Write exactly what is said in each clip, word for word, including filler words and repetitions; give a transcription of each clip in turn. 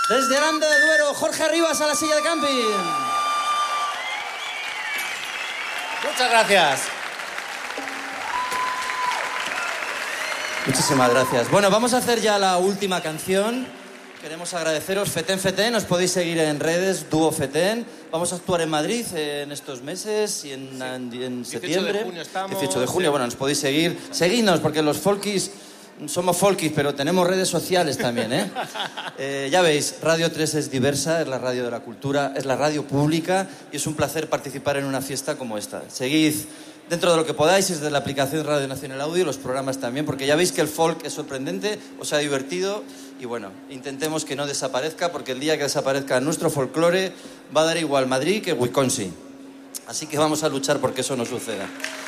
Desde Aranda de Duero, Jorge Arribas a la silla de camping. Muchas gracias. Muchísimas gracias. Bueno, vamos a hacer ya la última canción. Queremos agradeceros. Feten Feten, os podéis seguir en redes, Dúo Feten. Vamos a actuar en Madrid en estos meses y en, sí. en, en septiembre. dieciocho de junio estamos. dieciocho de junio, sí. Bueno, nos podéis seguir. Seguidnos, porque los folkis somos folkis, pero tenemos redes sociales también, ¿eh? eh ya veis, Radio tres es diversa, es la radio de la cultura, es la radio pública y es un placer participar en una fiesta como esta. Seguid dentro de lo que podáis, desde la aplicación Radio Nacional Audio, los programas también, porque ya veis que el folk es sorprendente, os ha divertido y bueno, intentemos que no desaparezca, porque el día que desaparezca nuestro folclore va a dar igual Madrid que Wisconsin. Así que vamos a luchar porque eso no suceda.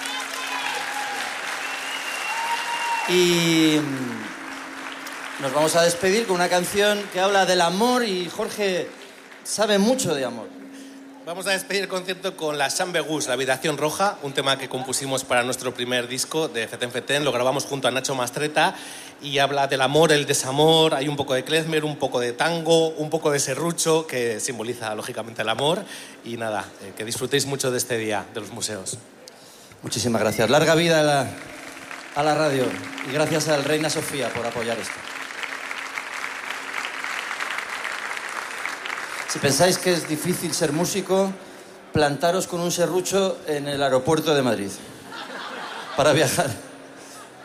Y nos vamos a despedir con una canción que habla del amor y Jorge sabe mucho de amor. Vamos a despedir el concierto con la Chambegus, la Habitación Roja, un tema que compusimos para nuestro primer disco de Feten Feten. Lo grabamos junto a Nacho Mastreta y habla del amor, el desamor. Hay un poco de klezmer, un poco de tango, un poco de serrucho, que simboliza lógicamente el amor. Y nada, eh, que disfrutéis mucho de este día de los museos. Muchísimas gracias. Larga vida a la, a la radio y gracias al Reina Sofía por apoyar esto. Si pensáis que es difícil ser músico, plantaros con un serrucho en el aeropuerto de Madrid para viajar.